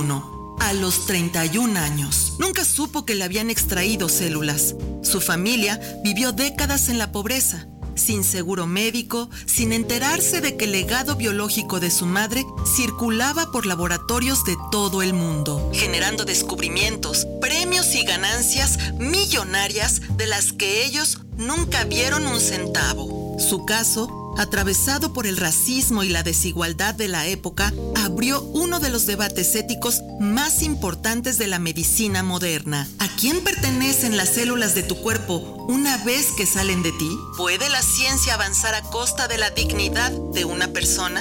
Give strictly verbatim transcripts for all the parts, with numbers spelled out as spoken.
veintiuno, a los treinta y un años. Nunca supo que le habían extraído células. Su familia vivió décadas en la pobreza, sin seguro médico, sin enterarse de que el legado biológico de su madre circulaba por laboratorios de todo el mundo, generando descubrimientos, premios y ganancias millonarias de las que ellos nunca vieron un centavo. Su caso, atravesado por el racismo y la desigualdad de la época, abrió uno de los debates éticos más importantes de la medicina moderna. ¿A quién pertenecen las células de tu cuerpo una vez que salen de ti? ¿Puede la ciencia avanzar a costa de la dignidad de una persona?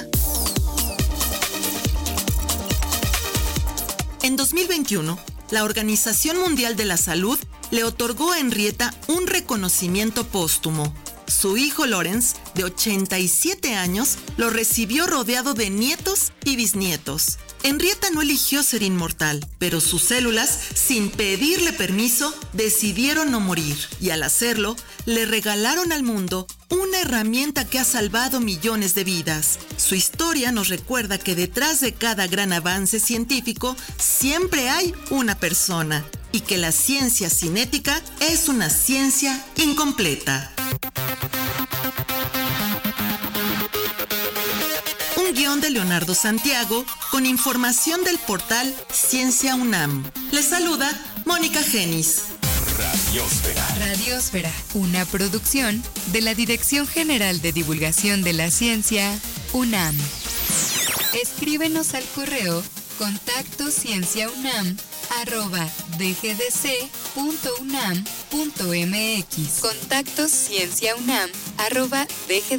En dos mil veintiuno, la Organización Mundial de la Salud le otorgó a Henrietta un reconocimiento póstumo. Su hijo Lawrence, de ochenta y siete años, lo recibió rodeado de nietos y bisnietos. Henrietta no eligió ser inmortal, pero sus células, sin pedirle permiso, decidieron no morir. Y al hacerlo, le regalaron al mundo una herramienta que ha salvado millones de vidas. Su historia nos recuerda que detrás de cada gran avance científico siempre hay una persona, y que la ciencia sin ética es una ciencia incompleta. Un guión de Leonardo Santiago con información del portal Ciencia UNAM. Les saluda Mónica Genis. Radiosfera. Radiosfera, una producción de la Dirección General de Divulgación de la Ciencia, UNAM. Escríbenos al correo contacto cienciaunam arroba dgdc.unam.mx. Contacto cienciaunam arroba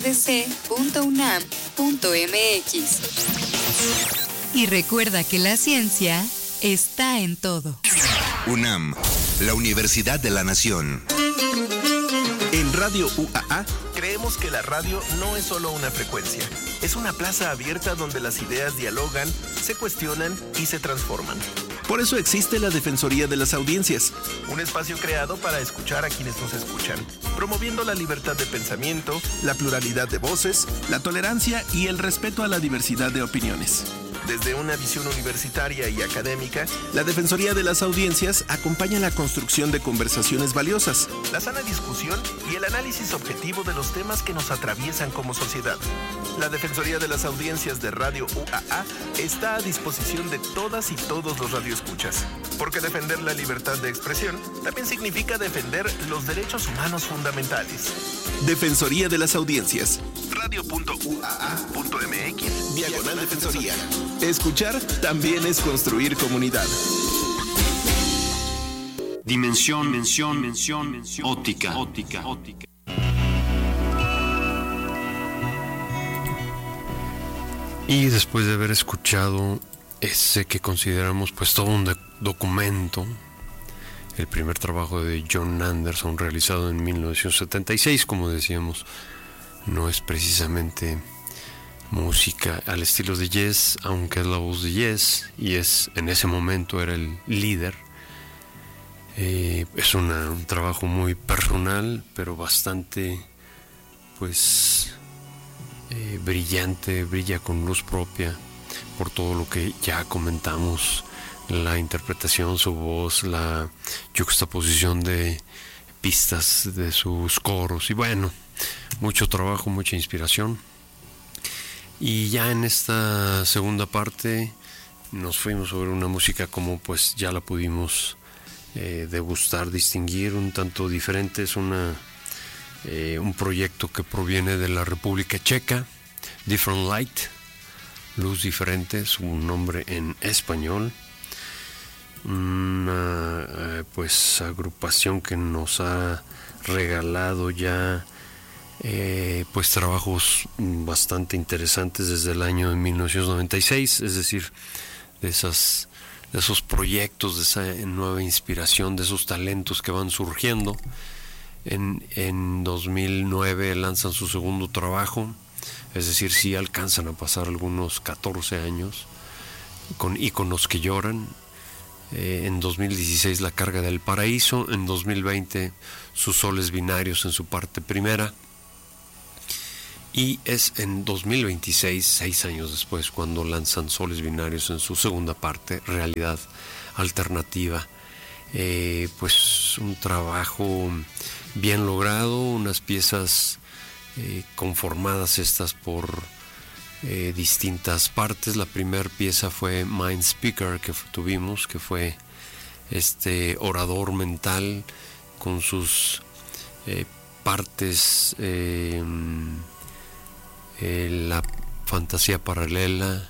dgdc.unam.mx. Y recuerda que la ciencia está en todo. UNAM, la Universidad de la Nación. En Radio U A A creemos que la radio no es solo una frecuencia, es una plaza abierta donde las ideas dialogan, se cuestionan y se transforman. Por eso existe la Defensoría de las Audiencias, un espacio creado para escuchar a quienes nos escuchan, promoviendo la libertad de pensamiento, la pluralidad de voces, la tolerancia y el respeto a la diversidad de opiniones. Desde una visión universitaria y académica, la Defensoría de las Audiencias acompaña la construcción de conversaciones valiosas, la sana discusión y el análisis objetivo de los temas que nos atraviesan como sociedad. La Defensoría de las Audiencias de Radio U A A está a disposición de todas y todos los radioescuchas, porque defender la libertad de expresión también significa defender los derechos humanos fundamentales. Defensoría de las Audiencias. radio punto u a a punto m x diagonal Defensoría. Escuchar también es construir comunidad. Dimensión, mención, mención, mención, óptica, óptica, óptica. Y después de haber escuchado ese que consideramos pues todo un documento, el primer trabajo de John Anderson realizado en mil novecientos setenta y seis, como decíamos, no es precisamente música al estilo de Yes, aunque es la voz de Yes y es en ese momento era el líder. Eh, es una, un trabajo muy personal, pero bastante pues eh, brillante, brilla con luz propia por todo lo que ya comentamos, la interpretación, su voz, la juxtaposición de pistas de sus coros y bueno, mucho trabajo, mucha inspiración. Y ya en esta segunda parte nos fuimos sobre una música como pues ya la pudimos eh, degustar, distinguir, un tanto diferente. Es una eh, un proyecto que proviene de la República Checa, Different Light, Luz Diferente, su nombre en español. Una eh, pues agrupación que nos ha regalado ya Eh, pues trabajos bastante interesantes desde el año de mil novecientos noventa y seis, es decir, de esas de esos proyectos, de esa nueva inspiración, de esos talentos que van surgiendo. En, en dos mil nueve lanzan su segundo trabajo, es decir, sí alcanzan a pasar algunos catorce años con Íconos que lloran. Eh, en dos mil dieciséis La carga del paraíso, en dos mil veinte Sus soles binarios en su parte primera. Y es en dos mil veintiséis, seis años después, cuando lanzan Soles Binarios en su segunda parte, Realidad Alternativa. Eh, pues un trabajo bien logrado, unas piezas eh, conformadas estas por eh, distintas partes. La primera pieza fue Mind Speaker que tuvimos, que fue este orador mental con sus eh, partes, eh, eh, la fantasía paralela,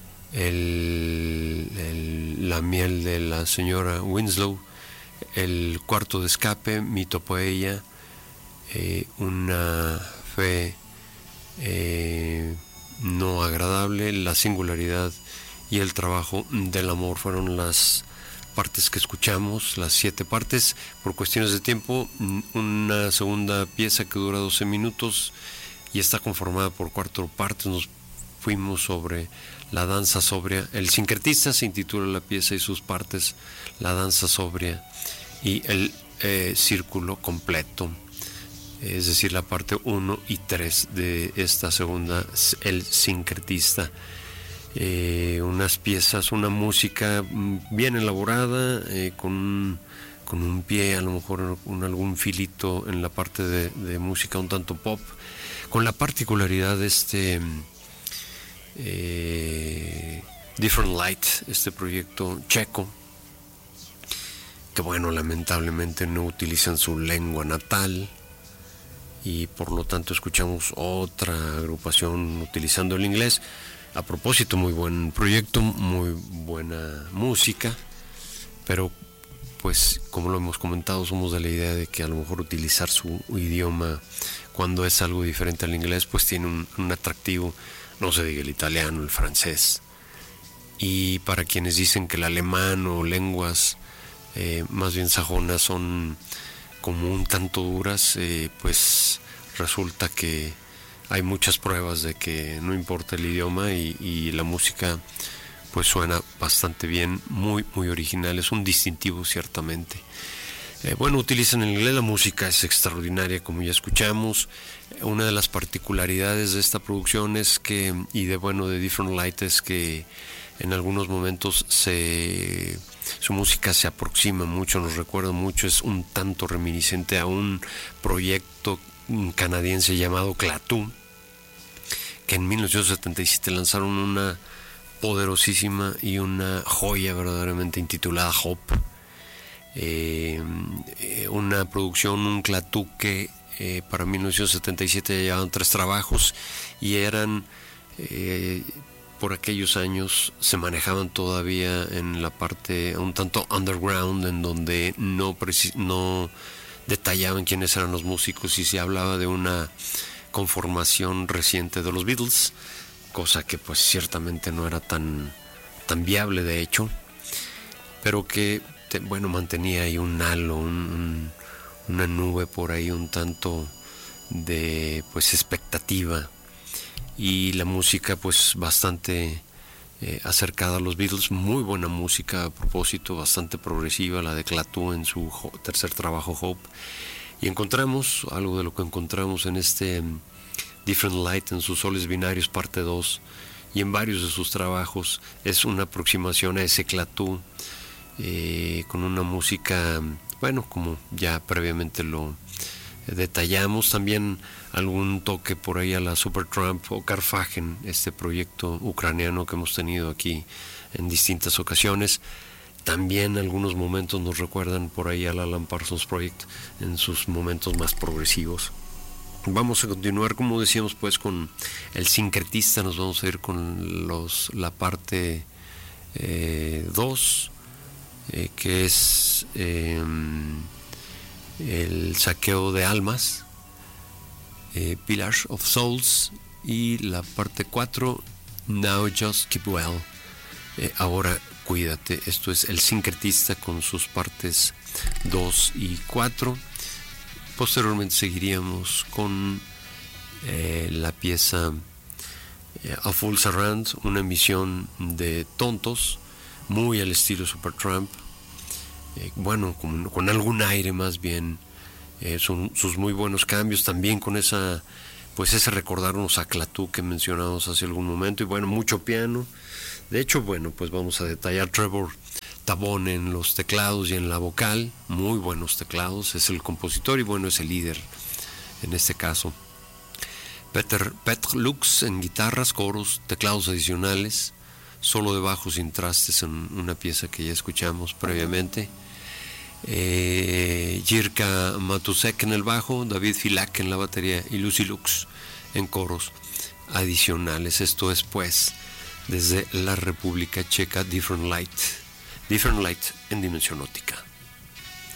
el, el, la miel de la señora Winslow, el cuarto de escape, Mitopoeia, eh, una fe eh, no agradable, la singularidad y el trabajo del amor fueron las partes que escuchamos, las siete partes. Por cuestiones de tiempo, una segunda pieza que dura doce minutos y está conformada por cuatro partes. Nos fuimos sobre la danza sobria. El sincretista se intitula la pieza y sus partes, la danza sobria y el eh, círculo completo, es decir, la parte uno y tres de esta segunda, el sincretista. Eh, unas piezas, una música bien elaborada, eh, con, un, con un pie, a lo mejor un, algún filito en la parte de, de música un tanto pop, con la particularidad de este eh, Different Light, este proyecto checo, que bueno, lamentablemente no utilizan su lengua natal y por lo tanto escuchamos otra agrupación utilizando el inglés. A propósito, muy buen proyecto, muy buena música, pero pues como lo hemos comentado, somos de la idea de que a lo mejor utilizar su idioma cuando es algo diferente al inglés pues tiene un, un atractivo, no se diga el italiano, el francés. Y para quienes dicen que el alemán o lenguas eh, más bien sajonas son como un tanto duras, eh, pues resulta que hay muchas pruebas de que no importa el idioma y, y la música pues suena bastante bien, muy muy original, es un distintivo ciertamente. Eh, bueno, utilizan el inglés, la música es extraordinaria como ya escuchamos. Una de las particularidades de esta producción es que, y de bueno de Different Light, es que en algunos momentos se, su música se aproxima mucho, nos recuerda mucho, es un tanto reminiscente a un proyecto canadiense llamado Clatú, que en mil novecientos setenta y siete lanzaron una poderosísima y una joya verdaderamente intitulada Hope, eh, una producción, un Clatú que eh, para mil novecientos setenta y siete ya llevaban tres trabajos y eran eh, por aquellos años se manejaban todavía en la parte un tanto underground, en donde no, no detallaban quiénes eran los músicos y se hablaba de una conformación reciente de los Beatles, cosa que pues ciertamente no era tan, tan viable de hecho, pero que te, bueno, mantenía ahí un halo, un, un, una nube por ahí un tanto de pues expectativa, y la música pues bastante eh, acercada a los Beatles, muy buena música a propósito, bastante progresiva, la de Clatú en su tercer trabajo Hope. Y encontramos algo de lo que encontramos en este um, Different Light en sus Soles Binarios parte dos y en varios de sus trabajos. Es una aproximación a ese Clatú eh, con una música, bueno, como ya previamente lo detallamos, también algún toque por ahí a la Supertramp o Carfagen, este proyecto ucraniano que hemos tenido aquí en distintas ocasiones. También algunos momentos nos recuerdan por ahí al Alan Parsons Project en sus momentos más progresivos. Vamos a continuar, como decíamos, pues con el sincretista. Nos vamos a ir con los la parte dos, eh, eh, que es eh, el saqueo de almas, eh, Pillars of Souls, y la parte cuatro, Now Just Keep Well, eh, ahora cuídate. Esto es el sincretista con sus partes dos y cuatro. Posteriormente seguiríamos con eh, la pieza eh, A Fool's Errand, una emisión de tontos, muy al estilo Supertramp, eh, bueno, con, con algún aire más bien, eh, son sus muy buenos cambios, también con esa pues ese recordarnos a Clatú que mencionamos hace algún momento, y bueno, mucho piano. De hecho, bueno, pues vamos a detallar Trevor Tabone en los teclados y en la vocal, muy buenos teclados, es el compositor y bueno, es el líder en este caso. Peter, Peter Lux en guitarras, coros, teclados adicionales, solo de bajo sin trastes en una pieza que ya escuchamos previamente. Eh, Jirka Matusek en el bajo, David Filak en la batería y Lucy Lux en coros adicionales. Esto es pues desde la República Checa, Different Light, Different Light en Dimensión Óptica.